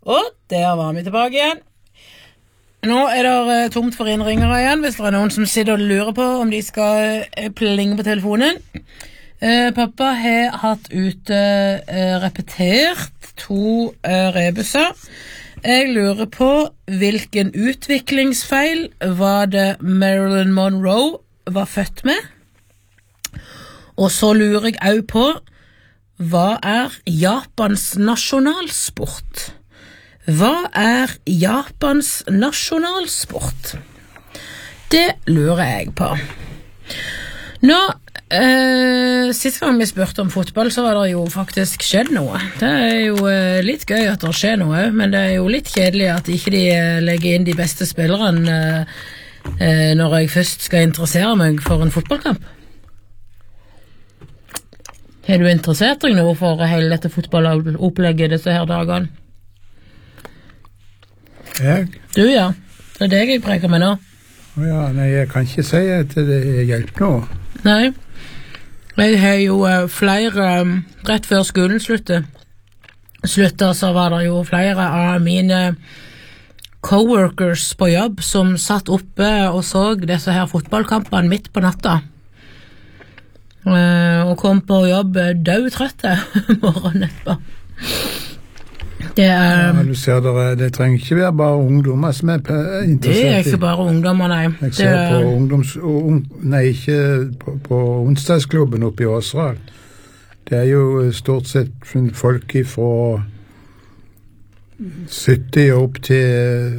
Og der var vi tilbake igjen. Nå det tomt for innringere igjen, hvis det noen som sitter og lurer på om de skal plinge på telefonen. Pappa har hatt repetert 2 rebuser. Jeg lurer på hvilken utviklingsfeil var det Marilyn Monroe var født med? Og så lurer jeg også på, hva Japans nasjonalsport? Hva Japans nasjonalsport? Det lurer jeg på. Nå, sist gang vi spurte om fotball, så var det jo faktisk skjedd noe. Det jo litt gøy at det skjer noe, men det jo litt kjedelig at ikke de legger inn de beste spillerne når jeg først skal interessere meg for en fotballkamp. Har du interessert deg nå for hele dette fotballopplegget disse her dagene? Jeg? Du, ja. Det deg jeg preker med nå. Ja, nei, jeg kan ikke si at det hjelper nå. Nei. Jeg har jo flere, rett før skolen sluttet, så var det jo flere av mine coworkers på jobb som satt oppe og så disse her fotballkampene midt på natta. Og kom på jobb dødtrøtte morgenen etterpå. Ja, du ser det trenger ikke være bare ungdommer som interessert i. Det ikke bare ungdommer, nei. Jeg ser ikke på onsdagsklubben oppe i Åsral. Det jo stort sett folk fra 70 og opp til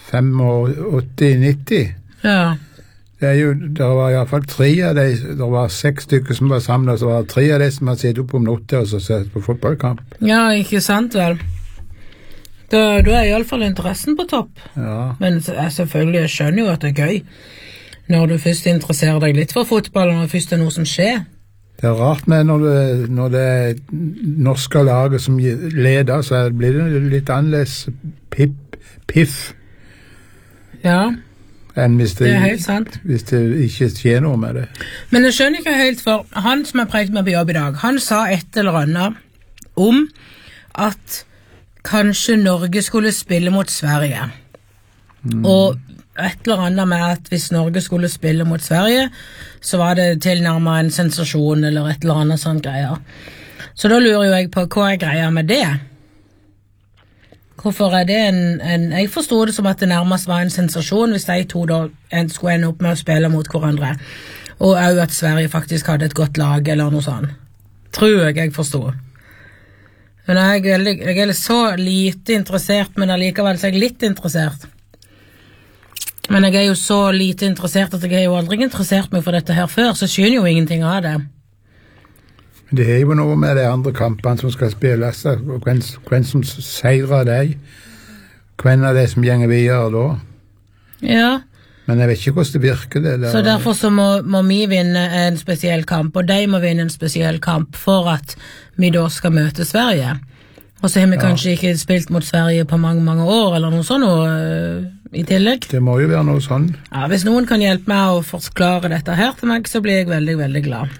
85-90. Ja. Det var i hvert fall 3 av de, det var 6 stykker som var samlet, så var det 3 av de som har sittet opp om natta og så sett på fotballkamp. Ja, ikke sant vel? Da i alle fall interessen på topp. Ja. Men selvfølgelig, jeg skjønner jo at det gøy når du først interesserer deg litt for fotball, og når det først noe som skjer. Det rart med når det norske laget som leder, så blir det litt annerledes piff. Ja, enn hvis det helt sant. Hvis det ikke skjer noe med det. Men jeg skjønner ikke helt, for han som har prekt meg på jobb i dag, han sa et eller annet om at kanskje Norge skulle spille mot Sverige. Og et eller annet med at hvis Norge skulle spille mot Sverige, så var det tilnærmet en sensasjon eller et eller annet sånt greier. Så da lurer jo jeg på hva greia med det. Hvorfor det jeg forstod det som at det nærmest var en sensasjon hvis de to da skulle ende opp med å spille mot hverandre. Og også at Sverige faktisk hadde et godt lag eller noe sånt. Tror jeg forstod. Men jeg så lite interessert, men allikevel så jeg litt interessert. Men jeg jo så lite interessert at jeg har jo aldri interessert meg for dette her før, så skjønner jo ingenting av det. Det jo noe med de andre kampene som skal spilles, og hvem som seirer deg, hvem av de som gjenger videre da. Ja. Men jeg vet ikke hvordan det virker det. Så derfor så må vi vinne en spesiell kamp, og de må vinne en spesiell kamp for at vi da skal møte Sverige. Og så har vi kanskje ikke spilt mot Sverige på mange år, eller noe sånt i tillegg. Det må jo være noe sånn. Ja, hvis noen kan hjelpe meg å forklare dette her til meg, så blir jeg veldig, veldig glad.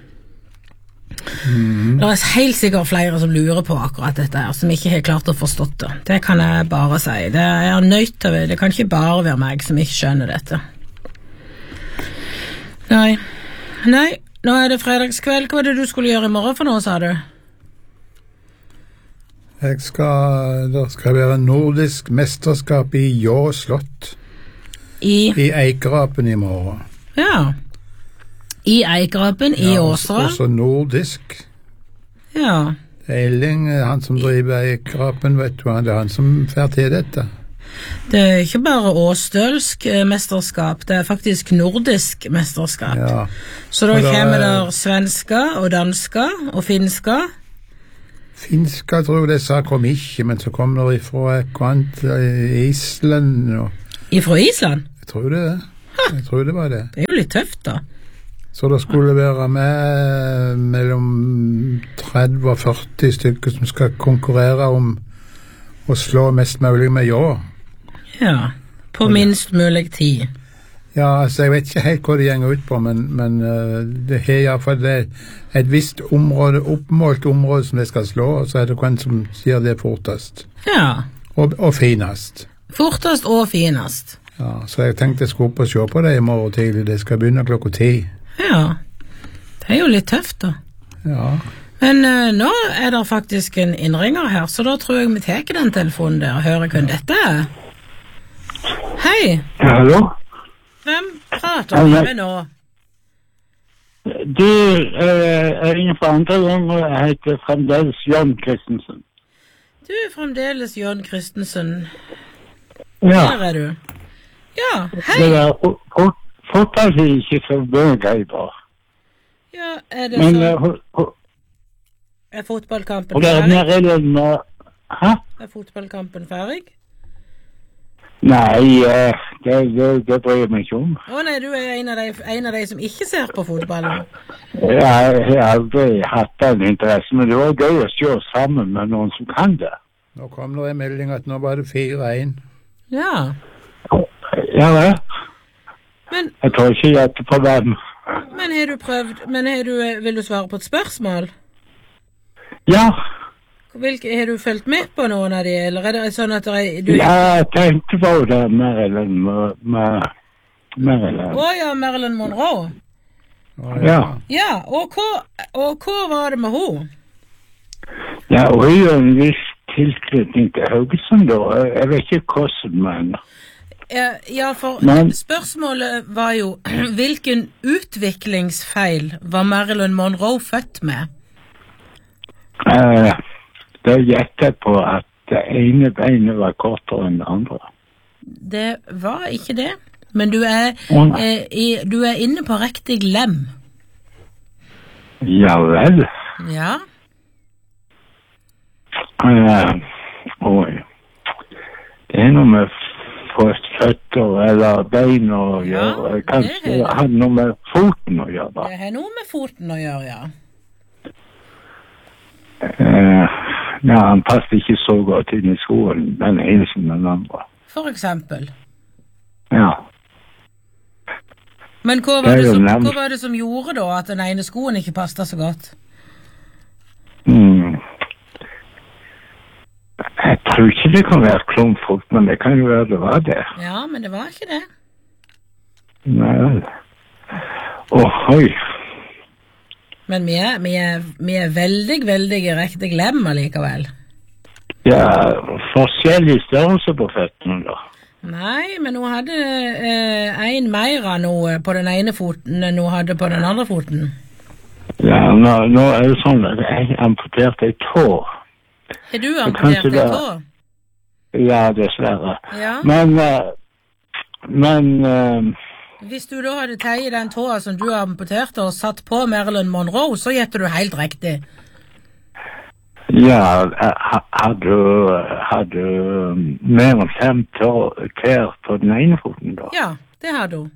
Det helt sikkert flere som lurer på akkurat dette her, som ikke har klart å forstått det. Det kan jeg bare si. Det nøyt til det. Det kan ikke bare være meg som ikke skjønner dette. Nei, nå det fredagskveld. Hva det du skulle gjøre i morgen for noe, sa du? Det skal være nordisk mesterskap i Jå slott. I Eikerapen i morgen. Ja. I Eikerapen i Åsra. Også nordisk. Ja. Elling, han som driver Eikerapen, vet du, det han som fer til dette. Det ikke bare åsdølsk mesterskap, det faktisk nordisk mesterskap. Ja. Så da kommer der svenska og danska og finska. Finska tror jeg det sa kom ikke, men så kom det ifra Island. Ifra Island? Jeg tror det. Jeg tror det var det. Det jo litt tøft da. Så det skulle være med mellom 30 og 40 stykker som skal konkurrere om å slå mest mulig med ja. Ja, på minst mulig tid. Ja, altså jeg vet ikke helt hva det gjenger ut på, men det har i hvert fall et visst område, oppmålt område som det skal slå, og så det hvem som sier det fortest. Ja. Og finest. Fortest og finest. Ja, så jeg tenkte jeg skulle opp og se på det i morgen tidlig. Det skal begynne 10:00. Ja, det er jo litt tøft da. Ja. Men nå er det faktisk en innringer her, så da tror jeg vi tar den telefonen der og hører hvem dette er. Hei, Hallo? hvem prater vi med nå? Du er inne for andre gang, og jeg heter fremdeles Jon Christensen. Du er fremdeles Jon Christensen. Ja, Her er du. Ja, det hei. er fotball er ikke så bøgøy bare. Ja, er det Men så? Er fotballkampen og det er ferdig? Marilyn Hæ? Er fotballkampen ferdig? Nei, det bryr jeg meg ikke om. Å nei, du er en av de som ikke ser på fotballen. Jeg har aldri hatt den interesse, men det var gøy å se sammen med noen som kan det. Nå kom det en melding at nå var det 4-1. Ja, Ja, vel. men, Jeg tror ikke gjette på hvem. men har du prøvd, vil du svare på et spørsmål? Ja, Har du fulgt med på noen av de, eller er det sånn at du... jeg tenkte på det, Marilyn. Marilyn. Å ja, Marilyn Monroe. Ja. Ja, og hva var det med hun? Ja, og hun har en viss tilknytning til Haugesund, da. Jeg vet ikke hvordan, men... Ja, for Men- spørsmålet var jo, hvilken utviklingsfeil var Marilyn Monroe født med? Da gjettet jeg på at det ene beinet var kortere enn det andre. Det var ikke det, men du er, du er inne på riktig lem. Ja vel. Ja, Oi. Det er noe med føtter eller bein å Ja, gjøre. det Kanskje er det det. har noe med foten å gjøre. det har noe med foten å gjøre, ja. Ja, han passet ikke så godt inn i skolen, den ene som den andre. For eksempel. Ja. Men hva Det var er det, jo som, nærmest- hva var det som gjorde da at den ene skoen ikke passet så godt? Jeg tror ikke det kan være klumpfot, men det kan jo være det var det. Ja, men det var ikke det. Nei vel. Oi. Men vi er veldig, veldig riktig lem allikevel. Ja, forskjellig størrelse på føttene da. Nei, men hun hadde en mer av noe på den ene foten enn hun hadde på den andre foten. Ja, nå er det sånn at jeg amputerte et tå. Har du kanskje amputert det- et tå? Ja, dessverre. Ja. Men Hvis du da hadde tatt den tåa som du amputerte og satt på Marilyn Monroe, så gjetter du helt riktig. ja, hadde mer enn 5 tær på den ene foten da. Ja, det hadde hun.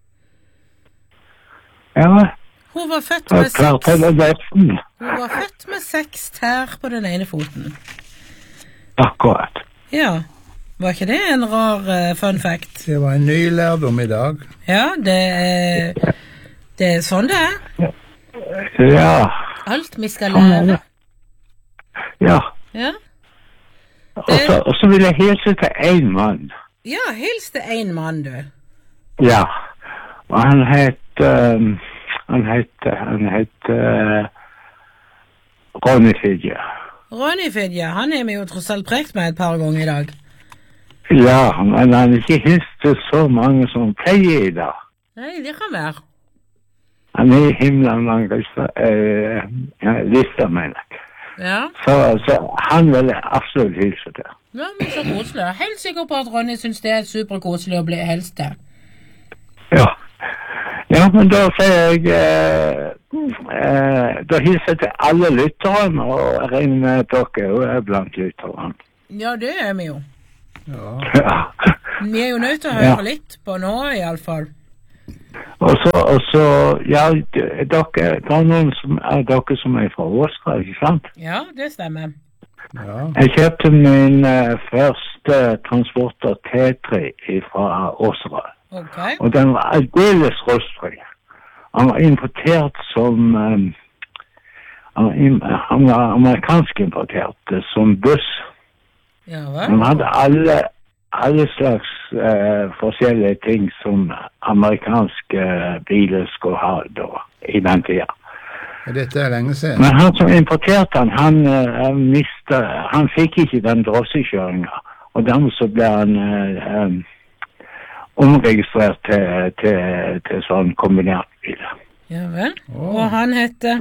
Ja, Hun var født så med klart seks, det resten. hun var født med 6 tær på den ene foten. Akkurat. Ja, var ikke det en rar fun fact? Det var en ny lærdom i dag. Ja, det er sånn det er. Ja, Alt vi skal lære. ja. Ja, Og så vil jeg hilse til en mann. ja hils til en mann, du. Ja, og han het Ronny Fidje. Ronny Fidje, han er vi jo tross alt prekt med et par ganger i dag. Ja, men han er ikke hilst til så mange som pleier i dag. Nei, det kan være. Han er i himmelen lang lista, mener jeg. Ja, Så han vil jeg absolutt hilse til. ja, men så koselig. Jeg er helt sikker på at Ronny synes det er superkoselig å bli helst til. Ja. Ja, men da sier jeg da hilser jeg til alle lytterne, og jeg regner med at dere også er blant lytterne. Ja, det er vi jo. Ja. Ja. Vi er jo nødt til å høre litt på nå, i alle fall. Og så, ja, det er noen av dere som er fra Åsgård, ikke sant? Ja, det stemmer. Ja. Jeg kjøpte min første transporter T3 fra Åsgård, Ok. og den var aldeles rustfri. Han var importert som, han var amerikansk importert som buss. Ja, vel? Han hadde alle slags forskjellige ting som amerikanske biler skulle ha da, i den tiden. Dette er lenge siden. Men han som importerte han fikk ikke den drossekjøringen, og dermed så ble han omregistrert til sånn kombinert bil. Ja vel. Og han heter?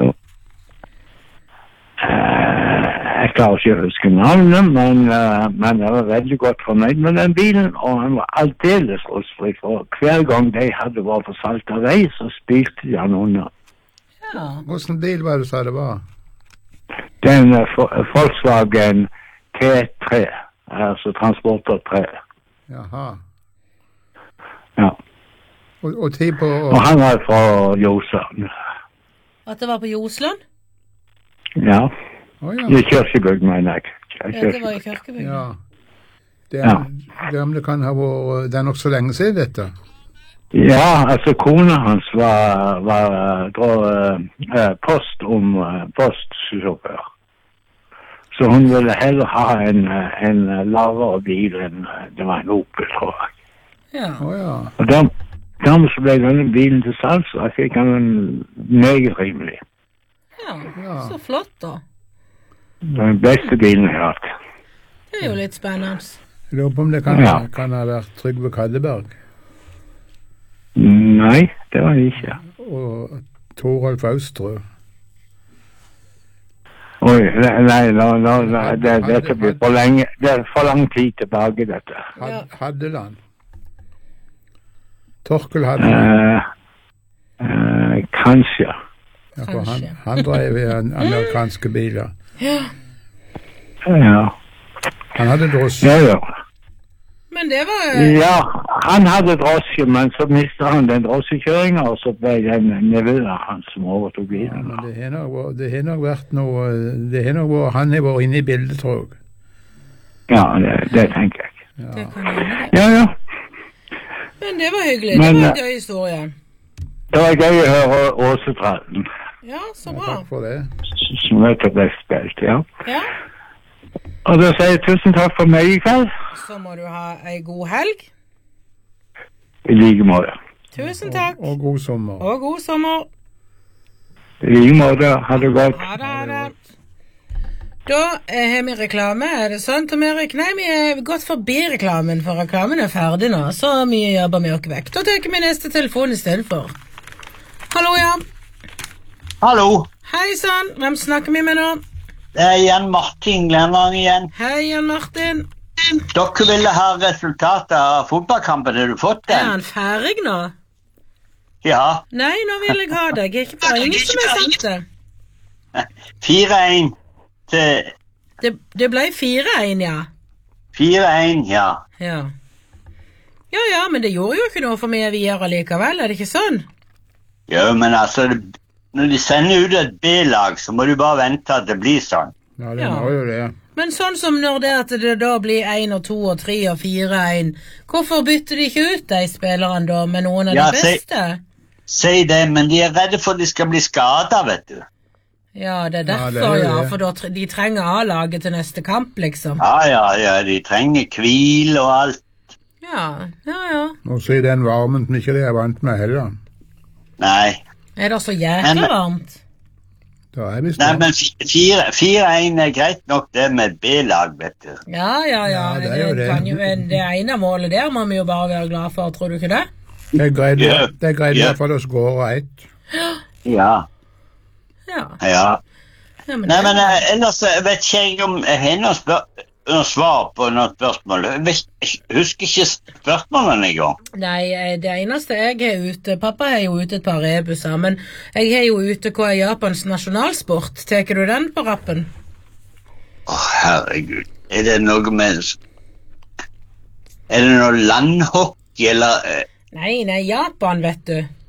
Jeg klarer ikke å huske navnet, men jeg var veldig godt fornøyd med den bilen, og han var aldeles rustfri, for hver gang de hadde vært på salta vei, så spilte de han under. Ja. Hvordan bil var det, sa det var? Den Volkswagen T3, altså Transporter 3. Jaha. Ja. Og tid på... Og han var fra Josland. At det var på Josland? Ja. Ja. I Kjørsebygd, mener jeg. Ja, det var i Kjørkebygd. Ja. Det kan ha vært... Det er nok så lenge siden dette. Ja, altså kona hans var postsjåfør. Så hun ville heller ha en lavere bil enn det var en Opel, tror jeg. Ja. Ja. Og dermed så ble denne bilen til salgs, og jeg fikk den meget rimelig. Ja, Ja. så flott da. Den beste bilen jeg har hatt. Det er jo litt spennende. Jeg lurer på om det kan ha vært Trygve Kalleberg. Nei, det var det ikke. Og Torolf Austrø. Oi, nei, dette blir for lenge. Det er for lang tid tilbake, dette. Haddeland. Torkel Haddeland. Kanskje. Ja, for han drev i amerikanske biler. Ja. Ja. Han hadde drosje. Ja. Men det var... Ja, han hadde drosje, men så mistet han den drosjekjøringen, og så ble den nevøen hans som overtog bilen. Ja, men det har nok vært noe... Han har vært inne i bildet, tror jeg. Ja, det tenker jeg. Det kan jeg gjøre det. Ja. Men det var hyggelig. Det var en gøy historie. Det var gøy å høre Åsetrallen, Ja, så Ja, bra. takk for det. som nettopp ble spilt, ja. Ja, Og da sier jeg tusen takk for meg i kveld. så må du ha en god helg. I like måte. Tusen takk. Og god sommer. Og god sommer. I like måte. Ha det godt. Ha det, ha det. Da har vi reklame, er det sant, Tom Erik? Nei, vi er gått forbi reklamen, for reklamen er ferdig nå, så mye jobber vi oss vekk. Da tar vi neste telefon i stedet for. Hallo, ja. Hallo, Hei sann, hvem snakker vi med nå? det er Jan Martin Glenvang igjen. Hei, Jan Martin. Dere ville ha resultatet av fotballkampen, har du fått Er den? han ferdig nå? Ja, Nei, nå vil jeg ha det. Jeg er ikke for ingen som har sagt det. 4-1 til Det ble 4-1, ja. 4-1, ja. Ja. Ja, men det gjorde jo ikke noe for meg videre likevel, er det ikke sånn? Jo, men altså, når de sender ut et B-lag, så må du bare vente at det blir sånn. Ja, det Ja. må jo det. Men sånn som når det at det da blir 1 og 2 og 3 og 4-1, hvorfor bytter de ikke ut de spillerne da med noen av Ja, de beste? Si det, men de er redde for at de skal bli skadet, vet du. Ja, det er Ja, det derfor, er ja, det. for da de trenger A-laget til neste kamp, liksom. Ja, de trenger hvil og alt. Ja. Og så i den varmen som ikke de er vant med heller. Nei, Er det så jækla Men- varmt? Da er vi Nei, snart. men 4-1 er greit nok det med et B-lag, vet du. Ja, Ja, det er jo det. kan jo, det ene målet der må vi jo bare være glad for, tror du ikke det? Det greide Ja. i hvert fall å skåre ett. Ja. Ja. Ja. Ja, men Nei, det- men ellers vet ikke jeg om jeg har noe svar på noe spørsmål. Jeg husker ikke spørsmålene engang. Nei, det eneste jeg er ute, pappa er jo ute et par rebuser, men jeg er jo ute hva er Japans nasjonalsport. Teker du den på rappen? Å, herregud. Er det noe med Er det noe landhockey, eller Nei, Japan, vet du.